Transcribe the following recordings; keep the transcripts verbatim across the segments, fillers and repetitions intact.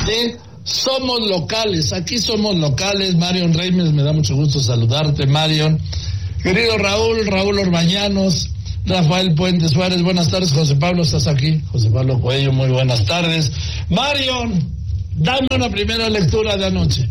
Sí, somos locales, aquí somos locales. Marion Reimes, me da mucho gusto saludarte, Marion. Querido Raúl, Raúl Orbañanos, Rafael Puente Suárez, buenas tardes. José Pablo, ¿estás aquí? José Pablo Cuello, muy buenas tardes. Marion, dame una primera lectura de anoche.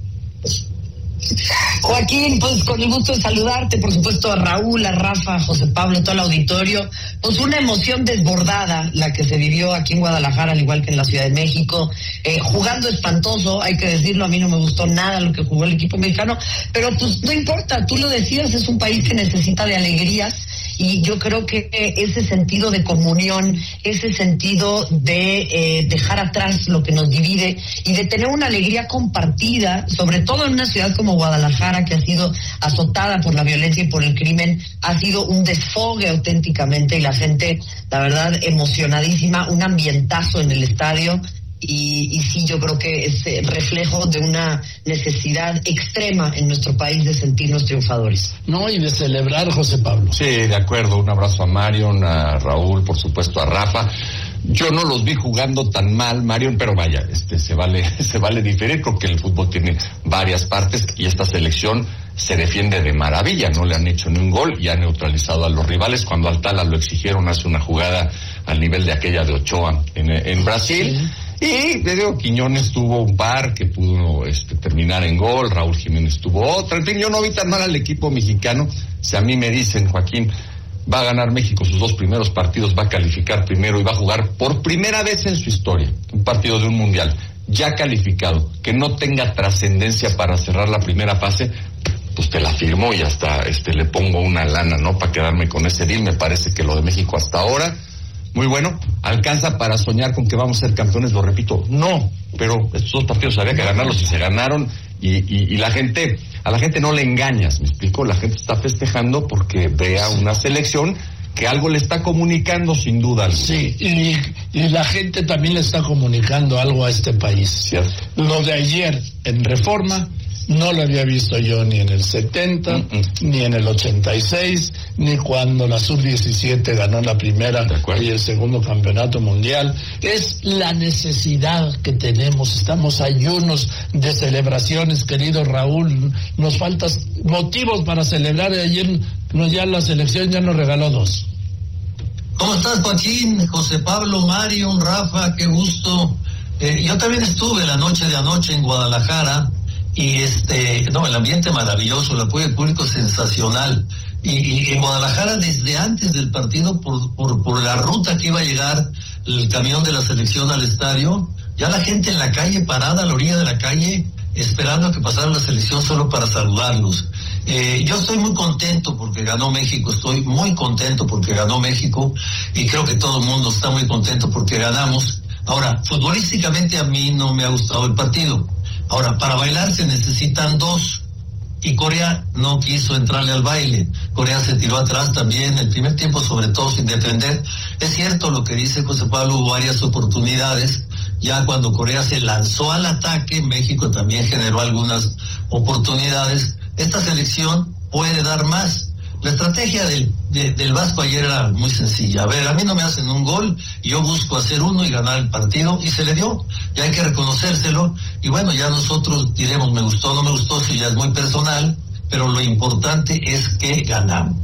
Joaquín, pues con el gusto de saludarte, por supuesto a Raúl, a Rafa, a José Pablo, todo el auditorio. Pues una emoción desbordada la que se vivió aquí en Guadalajara, al igual que en la Ciudad de México, eh, jugando espantoso, hay que decirlo, a mí no me gustó nada lo que jugó el equipo mexicano, pero pues no importa, tú lo decías, es un país que necesita de alegrías, y yo creo que ese sentido de comunión, ese sentido de eh, dejar atrás lo que nos divide y de tener una alegría compartida, sobre todo en una ciudad como Guadalajara, que ha sido azotada por la violencia y por el crimen, ha sido un desfogue auténticamente, y la gente, la verdad, emocionadísima, un ambientazo en el estadio. Y, y sí, yo creo que es reflejo de una necesidad extrema en nuestro país de sentirnos triunfadores. No, y de celebrar, José Pablo. Sí, de acuerdo, un abrazo a Marion, a Raúl, por supuesto a Rafa. Yo no los vi jugando tan mal, Marion, pero vaya, este se vale, se vale diferir, creo que el fútbol tiene varias partes y esta selección se defiende de maravilla, no le han hecho ni un gol y ha neutralizado a los rivales. Cuando al Tala lo exigieron, hace una jugada al nivel de aquella de Ochoa en, en Brasil. Sí. Y le digo, Quiñones tuvo un par que pudo este, terminar en gol, Raúl Jiménez tuvo otra. En fin, yo no vi tan mal al equipo mexicano. Si a mí me dicen, Joaquín, va a ganar México sus dos primeros partidos, va a calificar primero y va a jugar por primera vez en su historia un partido de un mundial ya calificado, que no tenga trascendencia para cerrar la primera fase, pues te la firmo y hasta este le pongo una lana, ¿no? Para quedarme con ese deal. Me parece que lo de México hasta ahora, muy bueno, alcanza para soñar con que vamos a ser campeones, lo repito, no, pero estos dos partidos había que ganarlos y se ganaron, y, y, y la gente, a la gente no le engañas, me explico, la gente está festejando porque vea una selección que algo le está comunicando sin duda alguna. Sí, y, y la gente también le está comunicando algo a este país. Cierto. Lo de ayer en Reforma no lo había visto yo ni en el setenta, mm-mm. ni en el ochenta y seis, ni cuando la sub diecisiete ganó la primera y el segundo campeonato mundial. Es la necesidad que tenemos, estamos ayunos de celebraciones, querido Raúl, nos faltan motivos para celebrar. Ayer no, ya la selección ya nos regaló dos. ¿Cómo estás, Joaquín? José Pablo, Mario, Rafa, qué gusto. Eh, yo también estuve la noche de anoche en Guadalajara. Y este, no, el ambiente maravilloso, el apoyo público sensacional. Y, y en Guadalajara, desde antes del partido, por, por, por la ruta que iba a llegar el camión de la selección al estadio, ya la gente en la calle, parada a la orilla de la calle, esperando a que pasara la selección solo para saludarlos. Eh, yo estoy muy contento porque ganó México, estoy muy contento porque ganó México, y creo que todo el mundo está muy contento porque ganamos. Ahora, futbolísticamente a mí no me ha gustado el partido. Ahora, para bailar se necesitan dos, y Corea no quiso entrarle al baile. Corea se tiró atrás también, el primer tiempo sobre todo sin defender. Es cierto lo que dice José Pablo, hubo varias oportunidades. Ya cuando Corea se lanzó al ataque, México también generó algunas oportunidades. Esta selección puede dar más. La estrategia del, de, del Vasco ayer era muy sencilla. A ver, a mí no me hacen un gol, y yo busco hacer uno y ganar el partido, y se le dio. Ya hay que reconocérselo, y bueno, ya nosotros diremos, me gustó, no me gustó, si ya es muy personal, pero lo importante es que ganamos.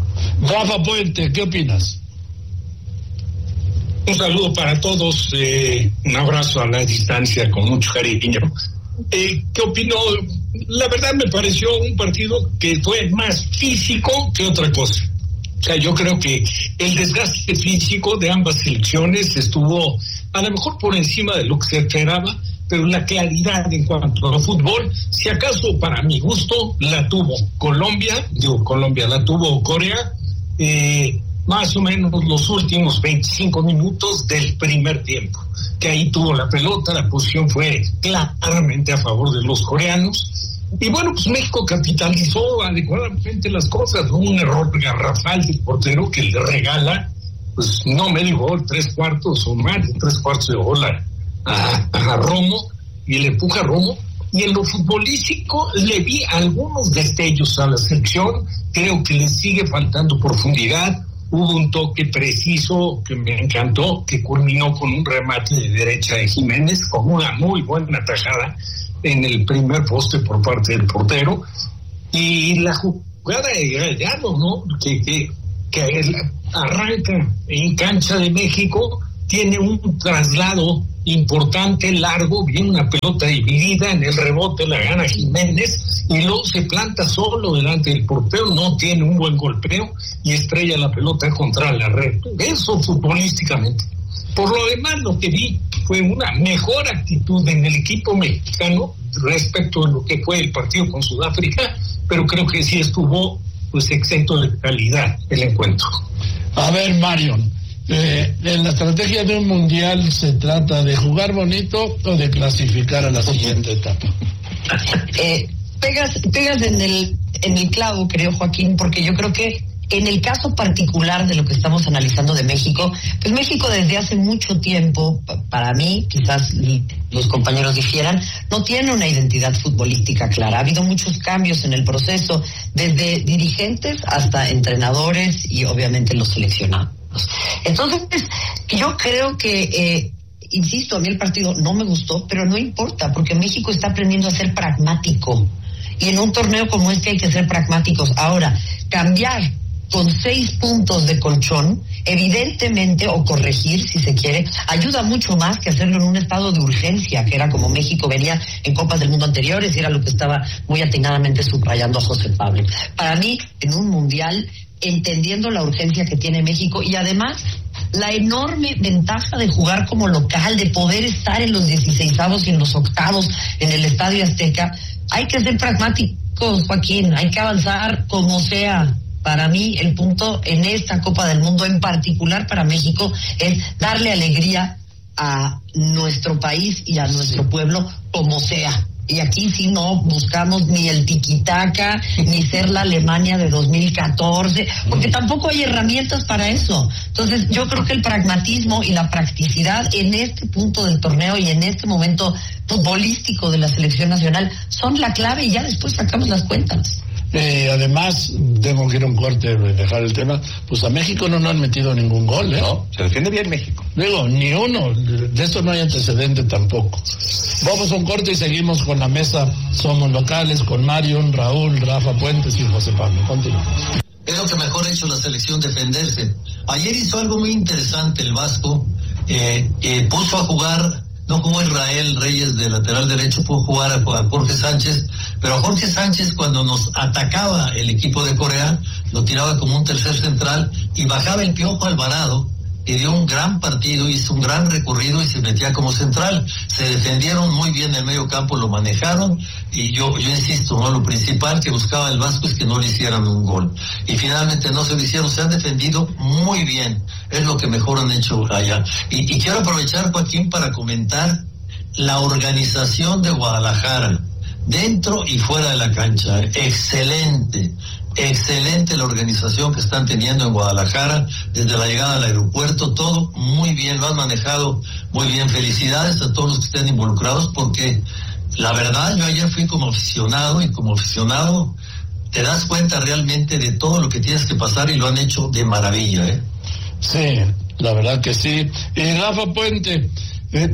Rafa Puente, ¿qué opinas? Un saludo para todos, eh, un abrazo a la distancia con mucho cariño. Eh, ¿Qué opino? La verdad me pareció un partido que fue más físico que otra cosa. O sea, yo creo que el desgaste físico de ambas selecciones estuvo a lo mejor por encima de lo que se esperaba, pero la claridad en cuanto a fútbol, si acaso para mi gusto, la tuvo Colombia, digo Colombia, la tuvo Corea, eh, más o menos los últimos veinticinco minutos del primer tiempo, que ahí tuvo la pelota, la posición fue claramente a favor de los coreanos, y bueno, pues México capitalizó adecuadamente las cosas. Un error garrafal del portero que le regala, pues no medio gol, tres cuartos o más de tres cuartos de gol a, a, a Romo, y le empuja a Romo. Y en lo futbolístico le vi algunos destellos a la selección, creo que le sigue faltando profundidad. hubo un toque preciso que me encantó, que culminó con un remate de derecha de Jiménez, con una muy buena tajada en el primer poste por parte del portero, y la jugada de Gallardo, ¿no? Que, que, que arranca en cancha de México, tiene un traslado importante, largo, viene una pelota dividida, en el rebote la gana Jiménez y luego se planta solo delante del portero, no tiene un buen golpeo y estrella la pelota contra la red. Eso futbolísticamente. Por lo demás, lo que vi fue una mejor actitud en el equipo mexicano respecto a lo que fue el partido con Sudáfrica, pero creo que sí estuvo pues exento de calidad el encuentro. A ver, Marion, Eh, en la estrategia de un mundial se trata de jugar bonito o de clasificar a la siguiente etapa. Eh, pegas, pegas en el, en el clavo, creo, Joaquín, porque yo creo que en el caso particular de lo que estamos analizando de México, pues México desde hace mucho tiempo, para mí, quizás los compañeros difieran, no tiene una identidad futbolística clara. Ha habido muchos cambios en el proceso, desde dirigentes hasta entrenadores y obviamente los seleccionados. Entonces, yo creo que, eh, insisto, a mí el partido no me gustó, pero no importa, porque México está aprendiendo a ser pragmático. Y en un torneo como este hay que ser pragmáticos. Ahora, cambiar con seis puntos de colchón, evidentemente, o corregir, si se quiere, ayuda mucho más que hacerlo en un estado de urgencia, que era como México venía en Copas del Mundo anteriores, y era lo que estaba muy atinadamente subrayando a José Pablo. Para mí, en un mundial, entendiendo la urgencia que tiene México y además la enorme ventaja de jugar como local, de poder estar en los dieciseisavos y en los octavos en el Estadio Azteca, hay que ser pragmáticos, Joaquín, hay que avanzar como sea. Para mí el punto en esta Copa del Mundo, en particular para México, es darle alegría a nuestro país y a nuestro pueblo como sea. Y aquí sí no buscamos ni el tiquitaca, ni ser la Alemania de dos mil catorce, porque tampoco hay herramientas para eso. Entonces yo creo que el pragmatismo y la practicidad en este punto del torneo y en este momento futbolístico de la selección nacional son la clave y ya después sacamos las cuentas. Eh, además, tengo que ir a un corte, dejar el tema, pues a México no nos han metido ningún gol, ¿eh? No, se defiende bien México. Digo, ni uno, de esto no hay antecedente tampoco. Vamos a un corte y seguimos con la mesa Somos Locales, con Marion, Raúl, Rafa Puentes y José Pablo. Continuamos. Es lo que mejor ha hecho la selección, defenderse. Ayer hizo algo muy interesante el Vasco, eh, eh, puso a jugar, no jugó Israel Reyes de lateral derecho, pudo jugar a, a Jorge Sánchez, pero a Jorge Sánchez cuando nos atacaba el equipo de Corea, lo tiraba como un tercer central y bajaba el Piojo Alvarado, y dio un gran partido, hizo un gran recorrido y se metía como central. Se defendieron muy bien el medio campo, lo manejaron, y yo yo insisto, no, lo principal que buscaba el Vasco es que no le hicieran un gol. Y finalmente no se lo hicieron, se han defendido muy bien, es lo que mejor han hecho allá. Y, y quiero aprovechar, Joaquín, para comentar la organización de Guadalajara, dentro y fuera de la cancha. Excelente. Excelente la organización que están teniendo en Guadalajara, desde la llegada al aeropuerto, todo muy bien, lo han manejado muy bien. Felicidades a todos los que estén involucrados, porque la verdad, yo ayer fui como aficionado, y como aficionado te das cuenta realmente de todo lo que tienes que pasar, y lo han hecho de maravilla, ¿eh? Sí, la verdad que sí. Y Rafa Puente, eh,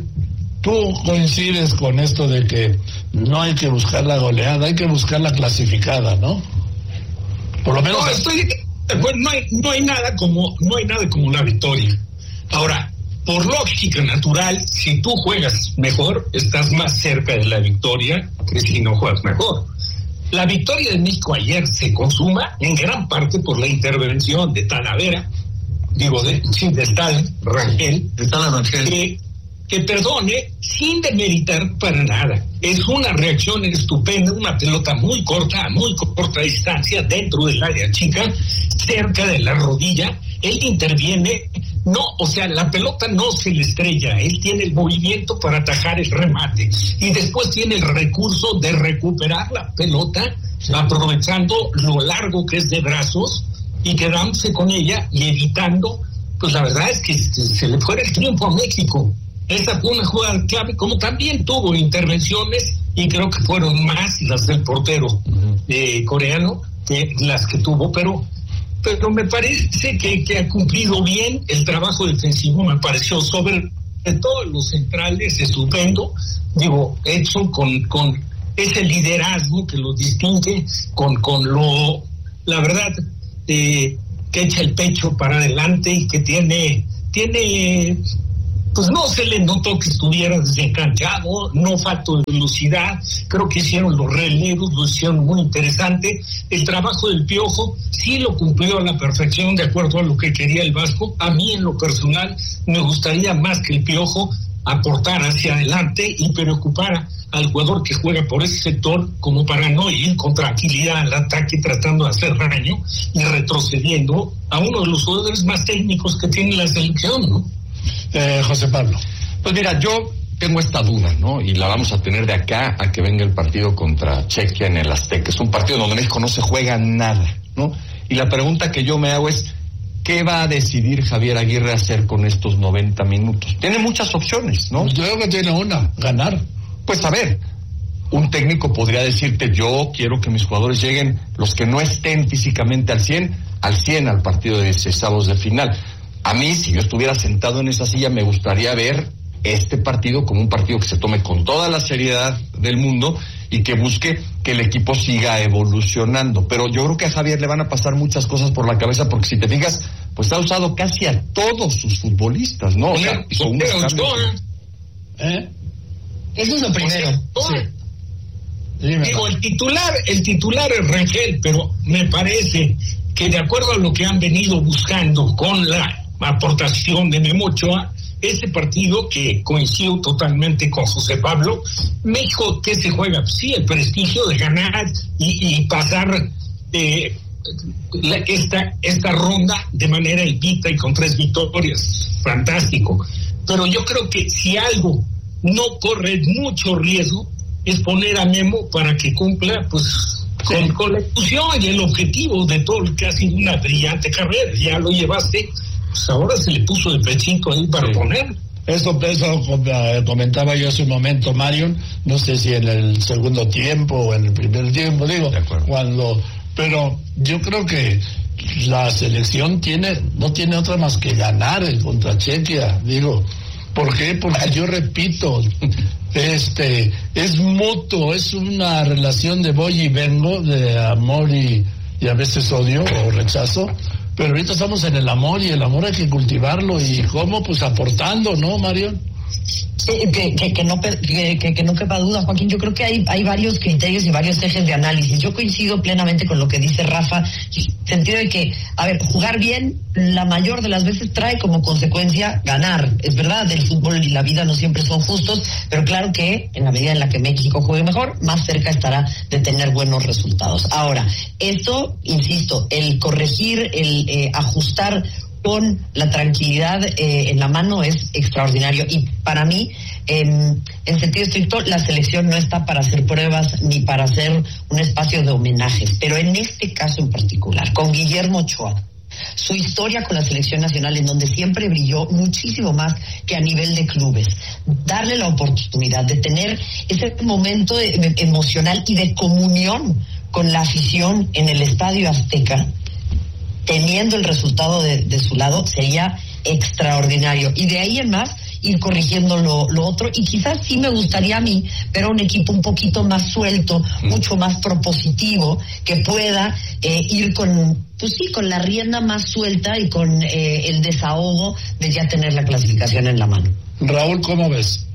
tú coincides con esto de que no hay que buscar la goleada, hay que buscar la clasificada, ¿no? Por lo menos. No, estoy, pues no hay, no hay nada como, no hay nada como la victoria. Ahora, por lógica natural, si tú juegas mejor, estás más cerca de la victoria que si no juegas mejor. La victoria de México ayer se consuma en gran parte por la intervención de Talavera, digo, de, sí, de Stalin Rangel, de Stalin Rangel. Que, que perdone, sin demeritar para nada. Es una reacción estupenda, una pelota muy corta, a muy corta distancia, dentro del área chica, cerca de la rodilla. Él interviene, no, o sea, la pelota no se le estrella, él tiene el movimiento para atajar el remate, y después tiene el recurso de recuperar la pelota, aprovechando lo largo que es de brazos, y quedándose con ella y evitando, pues la verdad es que se le fuera el triunfo a México. Esa fue una jugada clave, como también tuvo intervenciones, y creo que fueron más las del portero uh-huh. eh, coreano que las que tuvo, pero pero me parece que, que ha cumplido bien. El trabajo defensivo me pareció sobre todo los centrales estupendo, digo, hecho con, con ese liderazgo que lo distingue, con, con lo, la verdad, eh, que echa el pecho para adelante y que tiene, tiene, pues no se le notó que estuviera desencantado, no faltó de velocidad, creo que hicieron los relevos, lo hicieron muy interesante. El trabajo del Piojo sí lo cumplió a la perfección de acuerdo a lo que quería el Vasco. A mí en lo personal me gustaría más que el Piojo aportara hacia adelante y preocupara al jugador que juega por ese sector como para no ir con tranquilidad al ataque tratando de hacer daño y retrocediendo a uno de los jugadores más técnicos que tiene la selección, ¿no? Eh, José Pablo. Pues mira, yo tengo esta duda, ¿no? Y la vamos a tener de acá a que venga el partido contra Chequia en el Azteca. Es un partido donde México no se juega nada, ¿no? Y la pregunta que yo me hago es, ¿qué va a decidir Javier Aguirre hacer con estos noventa minutos? Tiene muchas opciones, ¿no? Yo creo que tiene una, ganar. Pues a ver, un técnico podría decirte, yo quiero que mis jugadores lleguen, los que no estén físicamente al cien, al cien al partido de dieciseisavos de final. A mí, si yo estuviera sentado en esa silla, me gustaría ver este partido como un partido que se tome con toda la seriedad del mundo y que busque que el equipo siga evolucionando. Pero yo creo que a Javier le van a pasar muchas cosas por la cabeza, porque si te fijas, pues ha usado casi a todos sus futbolistas, ¿no? O sea, hizo unos cambios. ¿Eh? Eso es lo primero. Sí. Digo, el titular, el titular es Rangel, pero me parece que de acuerdo a lo que han venido buscando con la aportación de Memo Ochoa, ese partido, que coincido totalmente con José Pablo, México, ¿qué se juega? Sí, el prestigio de ganar y, y pasar eh, la, esta, esta ronda de manera invicta y con tres victorias. Fantástico. Pero yo creo que si algo no corre mucho riesgo es poner a Memo para que cumpla, pues, con, con la ilusión y el objetivo de todo lo que ha sido una brillante carrera. Ya lo llevaste, pues ahora se le puso de pechito ahí para sí. poner. Eso, eso comentaba yo hace un momento, Marion, no sé si en el segundo tiempo o en el primer tiempo, digo, cuando, pero yo creo que la selección tiene, no tiene otra más que ganar el contra Chequia, digo. ¿Por qué? Porque yo repito, este, es mutuo, es una relación de voy y vengo, de amor y, y a veces odio o rechazo, pero ahorita estamos en el amor y el amor hay que cultivarlo. ¿Y cómo? Pues aportando, ¿no, Marion? Sí, que, que, que, no, que, que no quepa duda, Joaquín. Yo creo que hay, hay varios criterios y varios ejes de análisis. Yo coincido plenamente con lo que dice Rafa, en el sentido de que, a ver, jugar bien la mayor de las veces trae como consecuencia ganar. Es verdad, el fútbol y la vida no siempre son justos, pero claro que en la medida en la que México juegue mejor, más cerca estará de tener buenos resultados. Ahora, esto, insisto, el corregir, el eh, ajustar con la tranquilidad eh, en la mano es extraordinario. Y para mí, en, en sentido estricto, la selección no está para hacer pruebas ni para hacer un espacio de homenajes. Pero en este caso en particular, con Guillermo Ochoa, su historia con la selección nacional, en donde siempre brilló muchísimo más que a nivel de clubes, darle la oportunidad de tener ese momento de, emocional y de comunión con la afición en el Estadio Azteca, teniendo el resultado de, de su lado, sería extraordinario. Y de ahí en más, ir corrigiendo lo, lo otro. Y quizás sí me gustaría a mí ver a un equipo un poquito más suelto, mm. mucho más propositivo, que pueda eh, ir con, pues sí, con la rienda más suelta y con eh, el desahogo de ya tener la clasificación en la mano. Raúl, ¿cómo ves?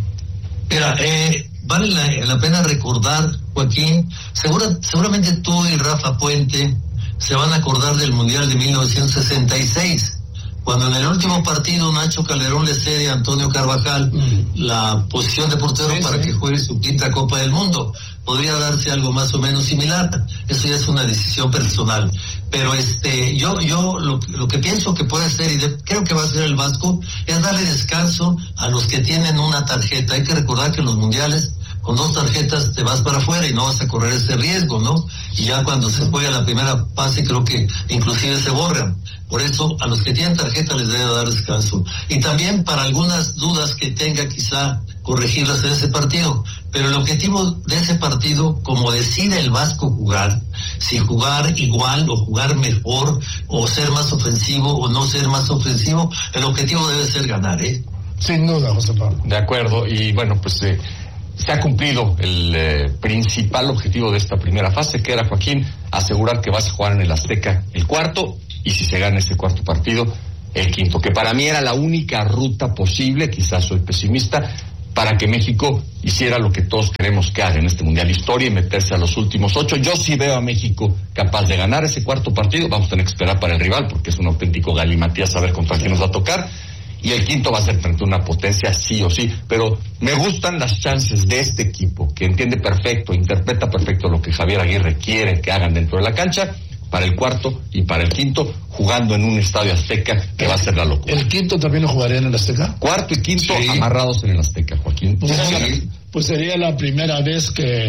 Mira, eh, vale la, la pena recordar, Joaquín, segura, seguramente tú y Rafa Puente se van a acordar del Mundial de mil novecientos sesenta y seis, cuando en el último partido Nacho Calderón le cede a Antonio Carvajal mm. la posición de portero sí, para sí. que juegue su quinta Copa del Mundo. Podría darse algo más o menos similar, eso ya es una decisión personal. Pero este yo yo lo, lo que pienso que puede ser, y de, creo que va a ser el Vasco, es darle descanso a los que tienen una tarjeta. Hay que recordar que los mundiales, con dos tarjetas te vas para afuera y no vas a correr ese riesgo, ¿no? Y ya cuando se juega la primera fase creo que inclusive se borran. Por eso a los que tienen tarjeta les debe dar descanso. Y también para algunas dudas que tenga quizá corregirlas en ese partido. Pero el objetivo de ese partido, como decide el Vasco jugar, si jugar igual o jugar mejor, o ser más ofensivo o no ser más ofensivo. El objetivo debe ser ganar, ¿eh? Sin duda, José Pablo. De acuerdo, y bueno, pues eh, se ha cumplido el eh, principal objetivo de esta primera fase, que era, Joaquín, asegurar que vas a jugar en el Azteca el cuarto, y si se gana ese cuarto partido, el quinto, que para mí era la única ruta posible, quizás soy pesimista, para que México hiciera lo que todos queremos que haga en este Mundial, historia, y meterse a los últimos ocho. Yo sí veo a México capaz de ganar ese cuarto partido. Vamos a tener que esperar para el rival, porque es un auténtico galimatías saber contra quién nos va a tocar, y el quinto va a ser frente a una potencia sí o sí, pero me gustan las chances de este equipo, que entiende perfecto, interpreta perfecto lo que Javier Aguirre quiere que hagan dentro de la cancha, para el cuarto y para el quinto, jugando en un estadio Azteca que va a ser la locura. ¿El quinto también lo jugaría en el Azteca? Cuarto y quinto sí, amarrados en el Azteca, Joaquín. Pues, sí. sería, pues sería la primera vez que...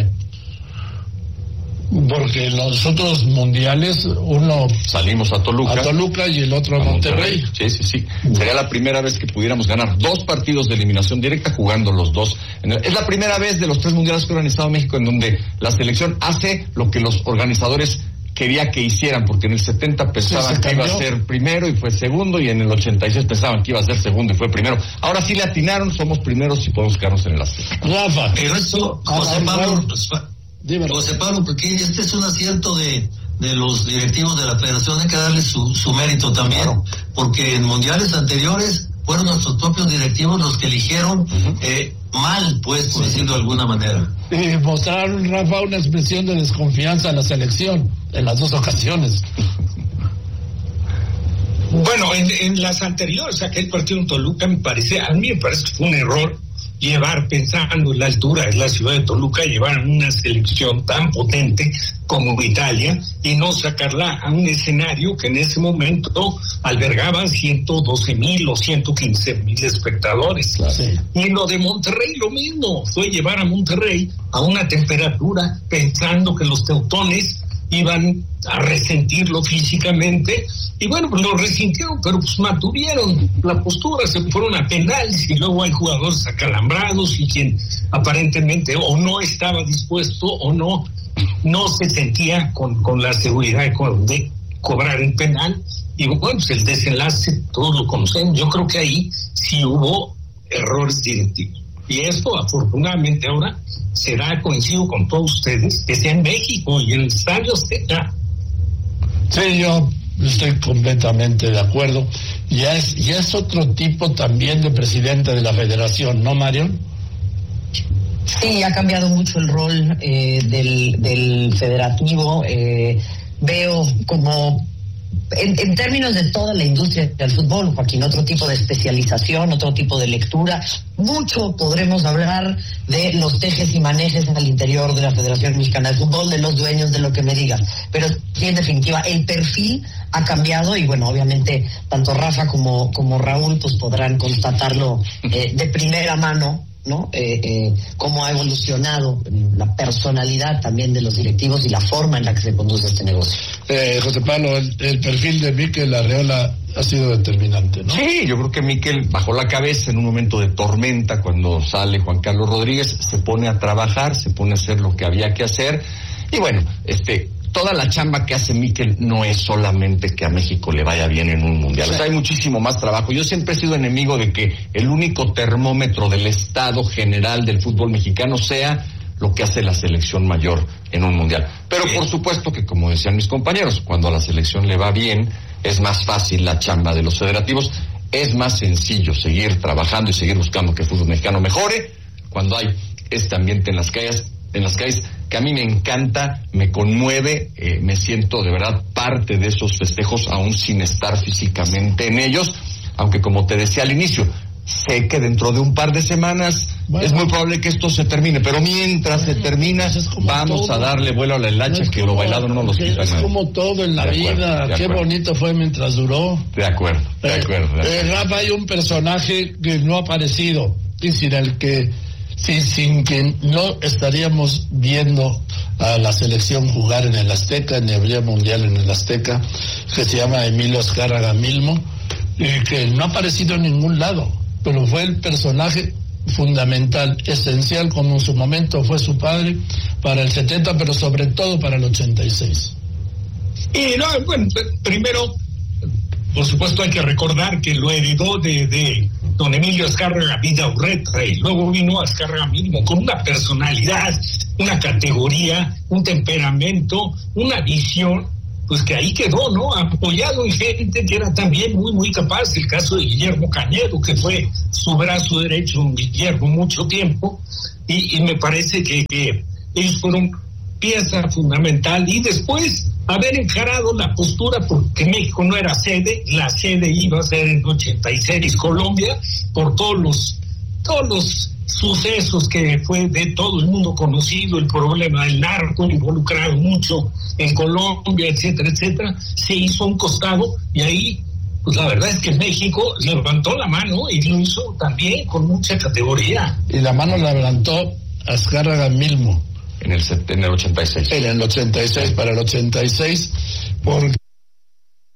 Porque los otros mundiales, uno... Salimos a Toluca. A Toluca y el otro a Monterrey. Monterrey. Sí, sí, sí. Sería la primera vez que pudiéramos ganar dos partidos de eliminación directa jugando los dos. Es la primera vez de los tres mundiales que ha organizado México en donde la selección hace lo que los organizadores quería que hicieran, porque en el setenta pensaban sí, que iba a ser primero y fue segundo, y en el ochenta y seis pensaban que iba a ser segundo y fue primero. Ahora sí le atinaron, somos primeros y podemos quedarnos en el Azteca. Rafa. Pero eso, José Pablo, José Pablo, porque este es un acierto de, de los directivos de la federación, hay que darle su, su mérito también, claro, porque en mundiales anteriores fueron nuestros propios directivos los que eligieron uh-huh. eh, mal, pues, por decirlo de alguna manera. Y mostraron, Rafa, una expresión de desconfianza a la selección en las dos ocasiones. Bueno, en, en las anteriores, aquel partido en Toluca, me parece, a mí me parece que fue un error llevar, pensando en la altura de la ciudad de Toluca, llevar una selección tan potente como Italia y no sacarla a un escenario que en ese momento albergaba ciento doce mil o ciento quince mil espectadores. Sí. Y lo de Monterrey lo mismo, fue llevar a Monterrey a una temperatura pensando que los teutones iban a resentirlo físicamente, y bueno, pues lo resintieron, pero pues mantuvieron la postura, se fueron a penales, y luego hay jugadores acalambrados y quien aparentemente o no estaba dispuesto o no no se sentía con, con la seguridad de cobrar el penal, y bueno, pues el desenlace todos lo conocemos. Yo creo que ahí sí hubo errores directivos, y esto afortunadamente ahora será, coincido con todos ustedes, que sea en México y en el Estadio Azteca. Sí, yo estoy completamente de acuerdo. Ya es, ya es otro tipo también de presidente de la federación, ¿no, Marion? Sí, ha cambiado mucho el rol eh, del, del federativo. Eh, veo como... En, en términos de toda la industria del fútbol, Joaquín, otro tipo de especialización, otro tipo de lectura. Mucho podremos hablar de los tejes y manejes al interior de la Federación Mexicana de Fútbol, de los dueños, de lo que me digas. Pero sí, en definitiva, el perfil ha cambiado, y bueno, obviamente, tanto Rafa como, como Raúl pues podrán constatarlo eh, de primera mano, ¿no? Eh, eh, cómo ha evolucionado la personalidad también de los directivos y la forma en la que se conduce este negocio. Eh, José Pablo, el, el perfil de Mikel Arreola ha sido determinante, ¿no? Sí, yo creo que Mikel bajó la cabeza en un momento de tormenta cuando sale Juan Carlos Rodríguez, se pone a trabajar, se pone a hacer lo que había que hacer, y bueno, este... toda la chamba que hace Mikel no es solamente que a México le vaya bien en un mundial. Sí. O sea, hay muchísimo más trabajo. Yo siempre he sido enemigo de que el único termómetro del estado general del fútbol mexicano sea lo que hace la selección mayor en un mundial. Pero sí, por supuesto que, como decían mis compañeros, cuando a la selección le va bien, es más fácil la chamba de los federativos, es más sencillo seguir trabajando y seguir buscando que el fútbol mexicano mejore cuando hay este ambiente en las calles, en las calles que a mí me encanta, me conmueve, eh, me siento de verdad parte de esos festejos aún sin estar físicamente en ellos, aunque como te decía al inicio, sé que dentro de un par de semanas bueno, es muy probable que esto se termine, pero mientras se termina vamos todo, a darle vuelo a la hilacha, no que como, lo bailado no nos quita es nada. Es como todo en la de vida, acuerdo, qué bonito fue mientras duró. De acuerdo, de acuerdo. De acuerdo. Eh, Rafa, hay un personaje que no ha aparecido y sin el que Sí, sin que no estaríamos viendo a la selección jugar en el Azteca, ni habría mundial en el Azteca, que se llama Emilio Azcárraga Milmo, y que no ha aparecido en ningún lado, pero fue el personaje fundamental, esencial, como en su momento fue su padre, para el setenta, pero sobre todo para el ochenta y seis. Y no, bueno, primero, por supuesto hay que recordar que lo heredó de, de don Emilio Azcárraga Vidaurreta, y luego vino Azcárraga mismo con una personalidad, una categoría, un temperamento, una visión, pues que ahí quedó, ¿no? Apoyado en gente que era también muy, muy capaz. El caso de Guillermo Cañedo, que fue su brazo derecho, don Guillermo, mucho tiempo, y, y me parece que, que ellos fueron pieza fundamental, y después haber encarado la postura, porque México no era sede, la sede iba a ser en ochenta y seis Colombia, por todos los todos los sucesos que fue de todo el mundo conocido, el problema del narco involucrado mucho en Colombia, etcétera, etcétera, se hizo a un costado, y ahí pues la verdad es que México levantó la mano y lo hizo también con mucha categoría. Y la mano la levantó Azcárraga mismo. En el, en el ochenta y seis. En el ochenta y seis, para el ochenta y seis, porque